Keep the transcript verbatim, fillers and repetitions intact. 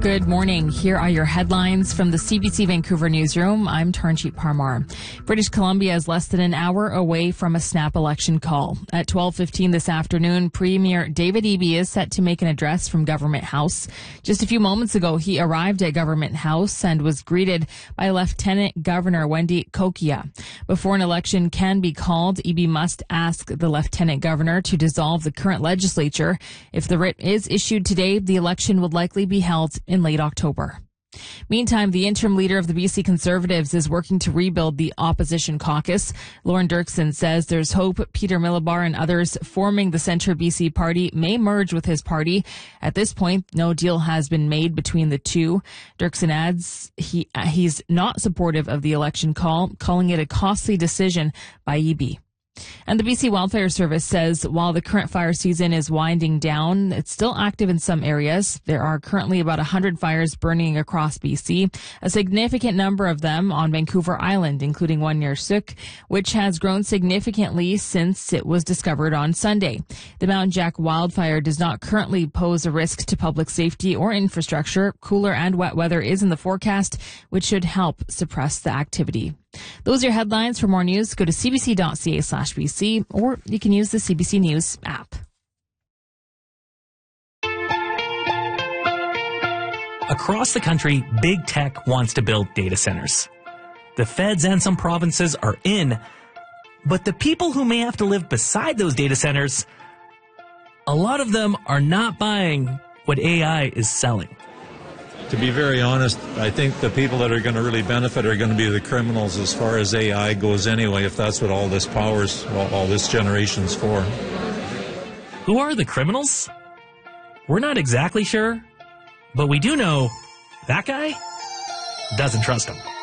Good morning. Here are your headlines from the C B C Vancouver newsroom. I'm Taranjeet Parmar. British Columbia is less than an hour away from a snap election call. At twelve fifteen this afternoon, Premier David Eby is set to make an address from Government House. Just a few moments ago, he arrived at Government House and was greeted by Lieutenant Governor Wendy Kokia. Before an election can be called, Eby must ask the Lieutenant Governor to dissolve the current legislature. If the writ is issued today, the election would likely be held in late October. Meantime, the interim leader of the B C Conservatives is working to rebuild the opposition caucus. Lauren Dirksen says there's hope Peter Millibar and others forming the Centre B C party may merge with his party. At this point, no deal has been made between the two. Dirksen adds he he's not supportive of the election call, calling it a costly decision by Eby. And the B C Wildfire Service says while the current fire season is winding down, it's still active in some areas. There are currently about one hundred fires burning across B C, a significant number of them on Vancouver Island, including one near Sooke, which has grown significantly since it was discovered on Sunday. The Mount Jack wildfire does not currently pose a risk to public safety or infrastructure. Cooler and wet weather is in the forecast, which should help suppress the activity. Those are your headlines. For more news, go to cbc.ca slash BC, or you can use the C B C News app. Across the country, big tech wants to build data centers. The feds and some provinces are in, but the people who may have to live beside those data centers, a lot of them are not buying what A I is selling. To be very honest, I think the people that are going to really benefit are going to be the criminals as far as A I goes anyway, if that's what all this power's, all, all this generation's for. Who are the criminals? We're not exactly sure, but we do know that guy doesn't trust them.